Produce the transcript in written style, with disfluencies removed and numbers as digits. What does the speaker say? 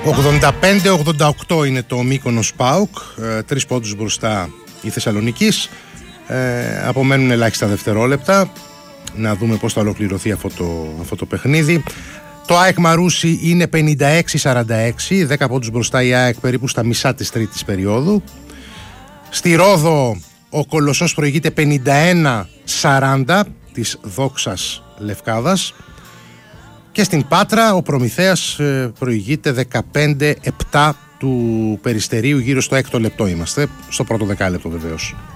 85-88 είναι το Μύκονος ΠΑΟΚ, 3 πόντους μπροστά η Θεσσαλονίκης. Απομένουν ελάχιστα δευτερόλεπτα να δούμε πώς θα ολοκληρωθεί αυτό το παιχνίδι. Το ΑΕΚ Μαρούσι είναι 56-46, 10 πόντους μπροστά η ΑΕΚ, περίπου στα μισά της τρίτης περίοδου. Στη Ρόδο ο Κολοσσός προηγείται 51-40 της Δόξας Λευκάδας. Και στην Πάτρα ο Προμηθέας προηγείται 15-7 του Περιστερίου, γύρω στο 6ο λεπτό είμαστε, στο πρώτο δεκάλεπτο βεβαίως.